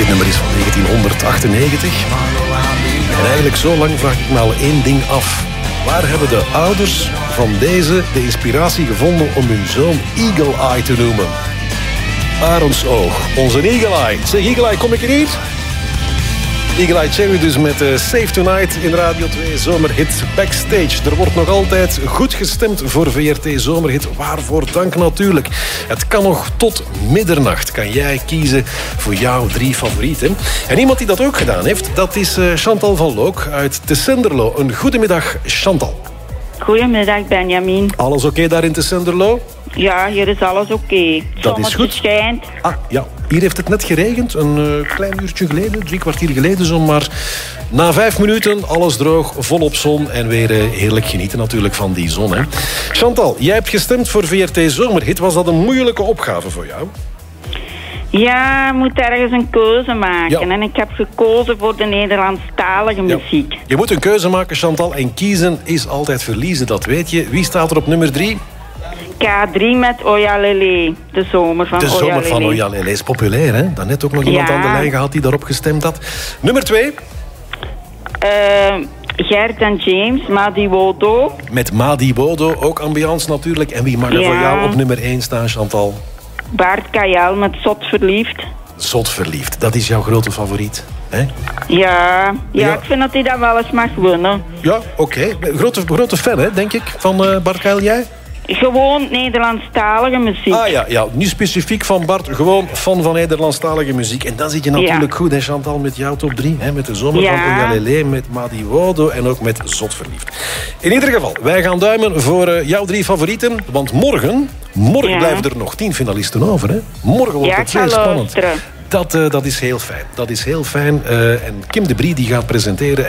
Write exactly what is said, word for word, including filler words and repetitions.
Dit nummer is van negentien achtennegentig. En eigenlijk zo lang vraag ik me al één ding af. Waar hebben de ouders van deze de inspiratie gevonden om hun zoon Eagle Eye te noemen? Arendsoog, onze Eagle Eye. Zeg Eagle Eye, kom ik er hier? Eagle Eye Cherry dus met uh, Save Tonight in Radio twee Zomerhit Backstage. Er wordt nog altijd goed gestemd voor V R T Zomerhit. Waarvoor dank natuurlijk. Het kan nog tot middernacht. Kan jij kiezen voor jouw drie favorieten. En iemand die dat ook gedaan heeft, dat is uh, Chantal van Look uit Tessenderlo. Een goedemiddag, Chantal. Goedemiddag, Benjamin. Alles oké okay daar in Tessenderlo? Ja, hier is alles oké. Okay. Dat is goed. Schijnt. Ah, ja. Hier heeft het net geregend, een uh, klein uurtje geleden, drie kwartier geleden zo, maar na vijf minuten alles droog, volop zon en weer uh, heerlijk genieten natuurlijk van die zon. Hè. Chantal, jij hebt gestemd voor V R T Zomerhit. Was dat een moeilijke opgave voor jou? Ja, je moet ergens een keuze maken. Ja. En ik heb gekozen voor de Nederlandstalige Ja. muziek. Je moet een keuze maken, Chantal, en kiezen is altijd verliezen, dat weet je. Wie staat er op nummer drie? K drie met Oyalele, de zomer van De Oyalele. zomer van Oyalele is populair, hè? Daarnet ook nog iemand Ja. aan de lijn gehad die daarop gestemd had. Nummer twee? Uh, Gert en James, Madi Wodo. Met Madi Bodo, ook ambiance natuurlijk. En wie mag er Ja. voor jou op nummer één staan, Chantal? Bart Kajal met Zot Verliefd. Zot verliefd, dat is jouw grote favoriet, hè? Ja, ja, Ja. ik vind dat hij dat wel eens mag winnen. Ja, oké. Okay. Grote, grote fan, hè, denk ik, van uh, Bart Keil, jij? Gewoon Nederlandstalige muziek. Ah ja, ja, niet specifiek van Bart, gewoon fan van Nederlandstalige muziek. En dan zit je natuurlijk Ja. goed, hè, Chantal, met jouw top drie. Hè, met de zomer Ja. van Oyalele, met Madi Wodo en ook met Zot verliefd. In ieder geval, wij gaan duimen voor uh, jouw drie favorieten. Want morgen, morgen Ja. blijven er nog tien finalisten over. Hè. Morgen wordt Ja, het ik ga zeer spannend. luisteren. Dat, uh, dat is heel fijn. Dat is heel fijn. Uh, en Kim de Brie die gaat presenteren.